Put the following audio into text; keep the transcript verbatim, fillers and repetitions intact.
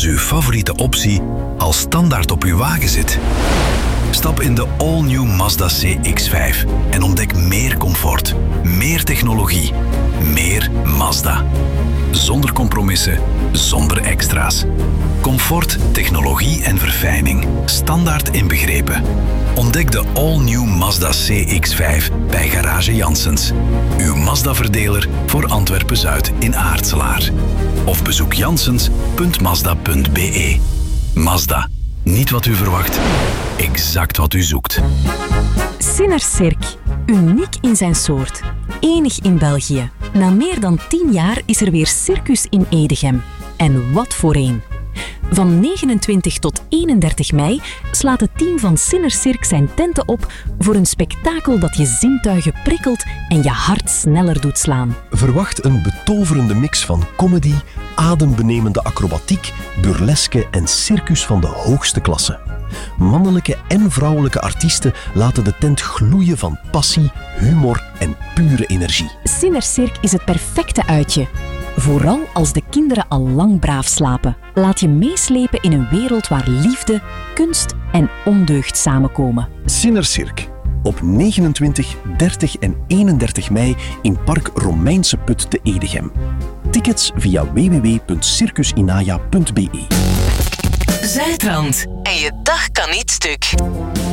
als uw favoriete optie al standaard op uw wagen zit. Stap in de all-new Mazda C X vijf en ontdek meer comfort, meer technologie, meer Mazda. Zonder compromissen, zonder extra's. Comfort, technologie en verfijning. Standaard inbegrepen. Ontdek de all-new Mazda C X vijf bij Garage Janssens. Uw Mazda-verdeler voor Antwerpen-Zuid in Aartselaar. Of bezoek janssens punt mazda punt b e. Mazda. Niet wat u verwacht, exact wat u zoekt. Sinner-Cirque. Uniek in zijn soort. Enig in België. Na meer dan tien jaar is er weer circus in Edegem. En wat voor een. Van negenentwintig tot eenendertig mei slaat het team van Sinner-Cirque zijn tenten op voor een spektakel dat je zintuigen prikkelt en je hart sneller doet slaan. Verwacht een betoverende mix van comedy, adembenemende acrobatiek, burleske en circus van de hoogste klasse. Mannelijke en vrouwelijke artiesten laten de tent gloeien van passie, humor en pure energie. Sinner-Cirque is het perfecte uitje. Vooral als de kinderen al lang braaf slapen. Laat je meeslepen in een wereld waar liefde, kunst en ondeugd samenkomen. Sinner-Cirque. Op negenentwintig, dertig en eenendertig mei in Park Romeinse Put te Edegem. Tickets via w w w punt circusinaya punt b e. Zuidrand. En je dag kan niet stuk.